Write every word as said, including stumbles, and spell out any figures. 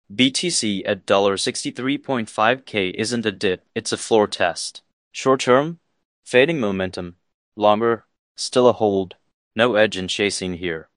B T C at sixty-three point five K isn't a dip, it's a floor test. Short term, fading momentum. Longer, still a hold. No edge in chasing here.